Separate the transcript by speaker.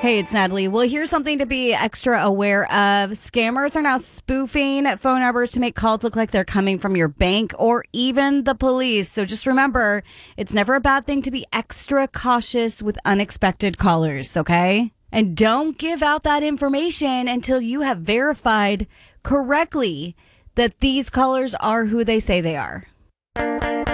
Speaker 1: Hey, it's Natalie. Well, here's something to be extra aware of. Scammers are now spoofing phone numbers to make calls look like they're coming from your bank or even the police. So just remember, it's never a bad thing to be extra cautious with unexpected callers, okay? And don't give out that information until you have verified correctly that these callers are who they say they are.